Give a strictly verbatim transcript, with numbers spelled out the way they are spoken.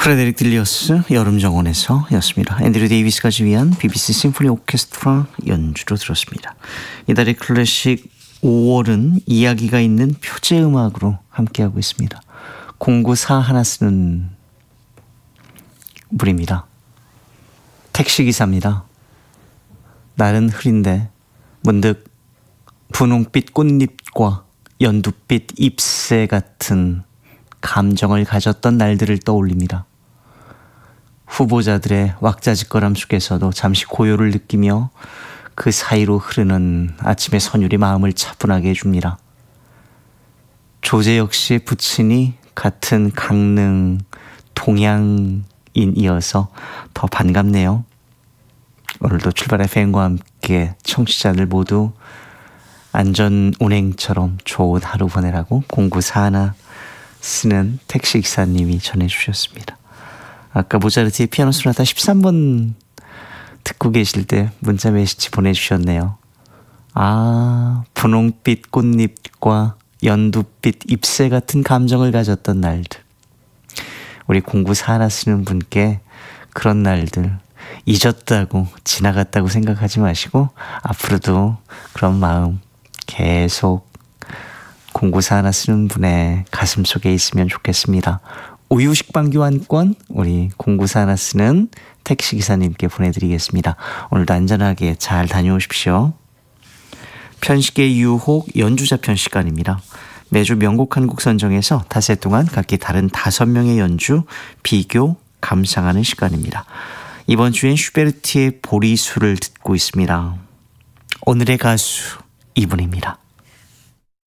프레데릭 딜리어스 여름정원에서 였습니다. 앤드류 데이비스가 지휘한 비비씨 심포니 오케스트라 연주로 들었습니다. 이달의 클래식 오월은 이야기가 있는 표제음악으로 함께하고 있습니다. 공구사 하나 쓰는 분입니다. 택시기사입니다. 날은 흐린데 문득 분홍빛 꽃잎과 연두빛 잎새 같은 감정을 가졌던 날들을 떠올립니다. 후보자들의 왁자지껄함 속에서도 잠시 고요를 느끼며 그 사이로 흐르는 아침의 선율이 마음을 차분하게 해줍니다. 조제 역시 부친이 같은 강릉 동양인이어서 더 반갑네요. 오늘도 출발 에프엠과 함께 청취자들 모두 안전 운행처럼 좋은 하루 보내라고 공구사하나 쓰는 택시기사님이 전해주셨습니다. 아까 모차르트의 피아노 소나타 십삼 번 듣고 계실 때 문자 메시지 보내주셨네요. 아, 분홍빛 꽃잎과 연두빛 잎새 같은 감정을 가졌던 날들. 우리 공구사하나 쓰는 분께 그런 날들 잊었다고 지나갔다고 생각하지 마시고 앞으로도 그런 마음 계속 공구사하나 쓰는 분의 가슴 속에 있으면 좋겠습니다. 우유 식빵 교환권 우리 공구사하나 쓰는 택시기사님께 보내드리겠습니다. 오늘도 안전하게 잘 다녀오십시오. 편식의 유혹 연주자 편 시간입니다. 매주 명곡 한 곡 선정해서 닷새 동안 각기 다른 다섯 명의 연주 비교 감상하는 시간입니다. 이번 주엔 슈베르트의 보리수를 듣고 있습니다. 오늘의 가수 이분입니다.